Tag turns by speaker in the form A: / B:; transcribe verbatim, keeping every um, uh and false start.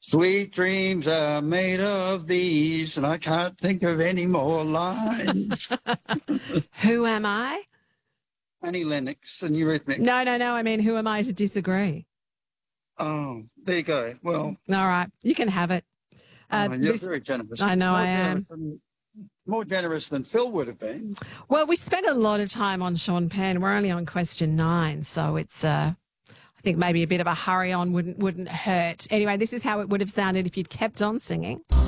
A: Sweet dreams are made of these, and I can't think of any more lines.
B: Who am I?
A: Annie Lennox and Eurythmics.
B: No, no, no. I mean, who am I to disagree?
A: Oh, there you go. Well,
B: all right, you can have it. Uh,
A: oh, you're
B: this,
A: very generous.
B: I know
A: more
B: I am.
A: Than, more generous than Phil would have been.
B: Well, we spent a lot of time on Sean Penn. We're only on question nine, so it's... Uh, I think maybe a bit of a hurry on wouldn't wouldn't hurt. Anyway, this is how it would have sounded if you'd kept on singing.